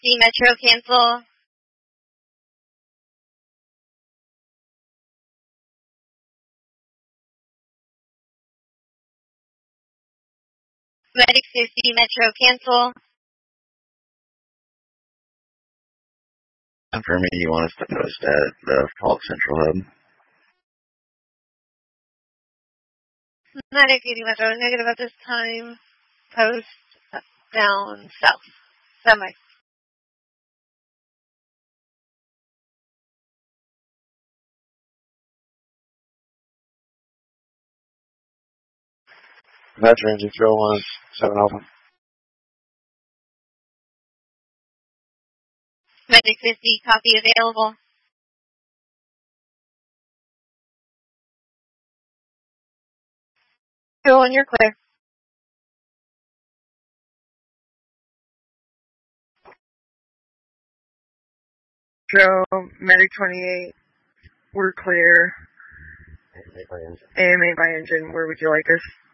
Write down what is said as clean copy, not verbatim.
Metro cancel. Medic 50 Metro cancel. Confirming you want us to post at the Falk Central Hub. Medic 80 Metro, negative at this time. Post down south. Semi. Metro engine 201, 7 Alpha. Medic 50, copy available. Go on, you're clear. Joe, Medic 28, we're clear. AMA by engine. AMA by engine, where would you like us?